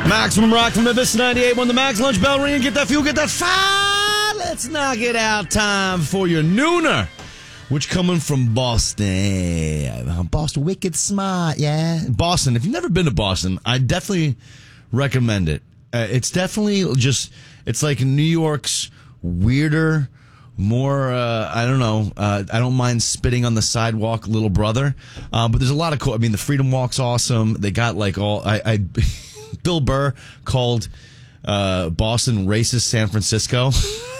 Maximum Rock from Memphis 98. When the Max Lunch Bell ring, get that fuel, get that fire. Let's knock it out. Time for your nooner, which coming from Boston. Boston, wicked smart, yeah. Boston, if you've never been to Boston, I definitely recommend it. It's definitely just, it's like New York's weirder, more, I don't know, I don't mind spitting on the sidewalk little brother. But there's a lot of cool, I mean, the Freedom Walk's awesome. They got like all, Bill Burr called Boston racist San Francisco.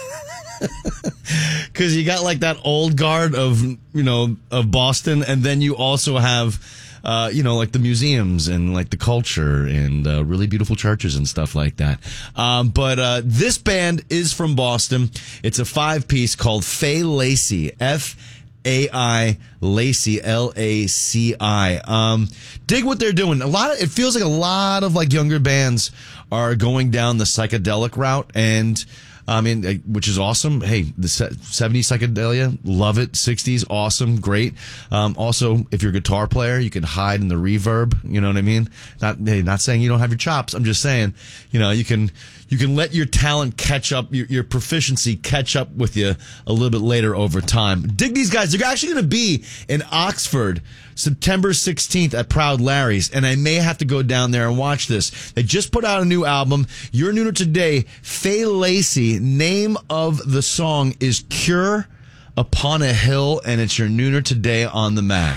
Because you got like that old guard of Boston, and then you also have like the museums and like the culture and really beautiful churches and stuff like that. But this band is from Boston. It's a 5-piece called Fay Lacy. F-A-I Lacy, L-A-C-I. Dig what they're doing. It feels like a lot of like younger bands are going down the psychedelic route, and I mean, which is awesome. Hey, the 70s psychedelia, love it. 60s, awesome, great. Also, if you're a guitar player, you can hide in the reverb. You know what I mean? Not saying you don't have your chops. I'm just saying, you can let your talent catch up, your proficiency catch up with you a little bit later over time. Dig these guys. They're actually going to be in Oxford September 16th at Proud Larry's, and I may have to go down there and watch this. They just put out a new album. Your nooner today, Fay Lacy. Name of the song is Cure Upon a Hill, and it's your nooner today on the Max.